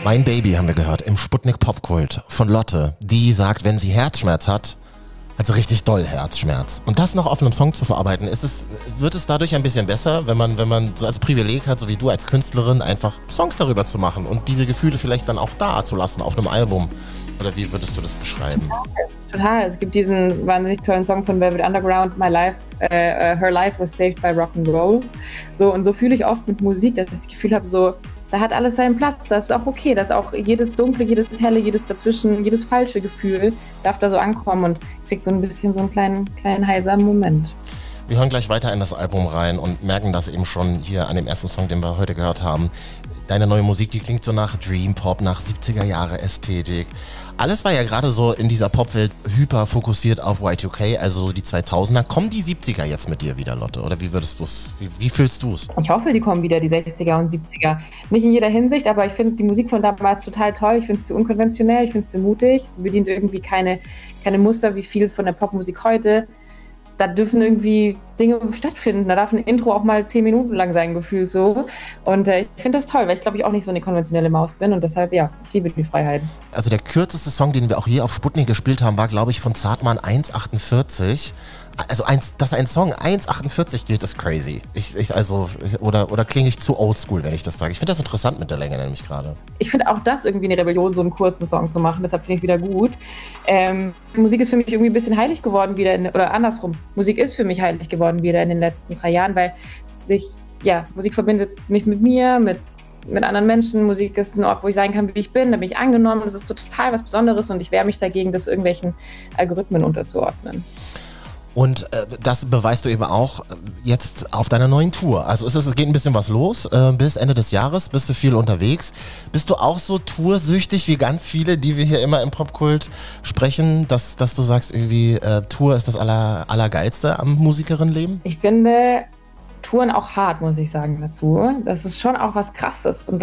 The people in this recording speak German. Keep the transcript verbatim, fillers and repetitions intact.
Mein Baby haben wir gehört im Sputnik Popkult von Lotte. Die sagt, wenn sie Herzschmerz hat, hat sie richtig doll Herzschmerz. Und das noch auf einem Song zu verarbeiten, ist es, wird es dadurch ein bisschen besser, wenn man, wenn man so als Privileg hat, so wie du als Künstlerin, einfach Songs darüber zu machen und diese Gefühle vielleicht dann auch da zu lassen auf einem Album? Oder wie würdest du das beschreiben? Total. Es gibt diesen wahnsinnig tollen Song von Velvet Underground, My Life, uh, Her Life was saved by Rock and Roll. So, und so fühle ich oft mit Musik, dass ich das Gefühl habe, so, da hat alles seinen Platz, das ist auch okay, dass auch jedes Dunkle, jedes Helle, jedes Dazwischen, jedes falsche Gefühl darf da so ankommen und kriegt so ein bisschen so einen kleinen, kleinen heilsamen Moment. Wir hören gleich weiter in das Album rein und merken das eben schon hier an dem ersten Song, den wir heute gehört haben. Deine neue Musik, die klingt so nach Dream Pop, nach siebziger Jahre Ästhetik. Alles war ja gerade so in dieser Popwelt hyper fokussiert auf Y zwei K, also so die zweitausender. Kommen die siebziger jetzt mit dir wieder, Lotte? Oder wie würdest du's, wie, wie fühlst du es? Ich hoffe, die kommen wieder, die sechziger und siebziger. Nicht in jeder Hinsicht, aber ich finde die Musik von damals total toll. Ich finde sie unkonventionell, ich finde sie mutig. Sie bedient irgendwie keine, keine Muster wie viel von der Popmusik heute. Da dürfen irgendwie Dinge stattfinden. Da darf ein Intro auch mal zehn Minuten lang sein, gefühlt so. Und äh, ich finde das toll, weil ich glaube ich auch nicht so eine konventionelle Maus bin und deshalb, ja, ich liebe die Freiheit. Also der kürzeste Song, den wir auch hier auf Sputnik gespielt haben, war, glaube ich, von Zartmann eins achtundvierzig. Also, eins, dass ein Song eins achtundvierzig geht, ist crazy. Ich, ich, also, oder, oder klinge ich zu oldschool, wenn ich das sage? Ich finde das interessant mit der Länge nämlich gerade. Ich finde auch das irgendwie eine Rebellion, so einen kurzen Song zu machen. Deshalb finde ich es wieder gut. Ähm, Musik ist für mich irgendwie ein bisschen heilig geworden wieder, in, oder andersrum. Musik ist für mich heilig geworden wieder in den letzten drei Jahren, weil sich, ja, Musik verbindet mich mit mir, mit mit anderen Menschen. Musik ist ein Ort, wo ich sein kann, wie ich bin. Da bin ich angenommen. Das ist total was Besonderes und ich wehre mich dagegen, das irgendwelchen Algorithmen unterzuordnen. Und äh, das beweist du eben auch jetzt auf deiner neuen Tour. Also es, ist, es geht ein bisschen was los. Äh, bis Ende des Jahres bist du viel unterwegs. Bist du auch so toursüchtig wie ganz viele, die wir hier immer im Popkult sprechen, dass, dass du sagst, irgendwie äh, Tour ist das aller, Allergeilste am Musikerinnenleben? Ich finde Touren auch hart, muss ich sagen dazu. Das ist schon auch was Krasses und